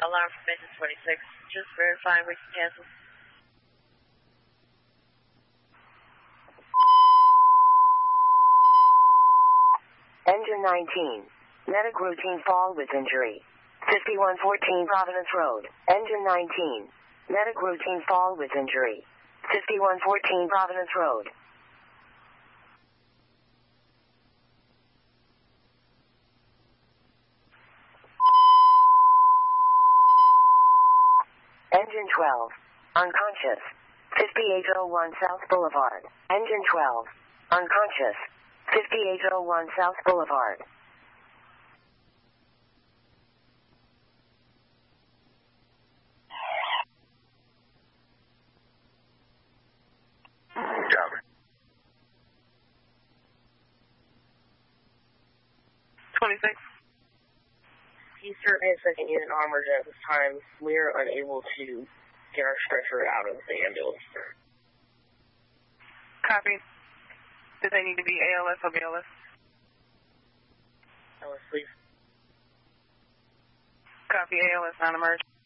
Alarm from engine 26. Just verifying we can cancel. Engine 19. Medic routine fall with injury. 5114 Providence Road. Engine 19. Medic routine fall with injury. 5114 Providence Road. Engine 12. Unconscious. 5801 South Boulevard. Engine 12. Unconscious. 5801 South Boulevard. Copy. 26. Eastern and second unit armored at this time. We are unable to get our stretcher out of the ambulance. Copy. Do they need to be ALS or BLS? LS, please. Copy, ALS non-emergent.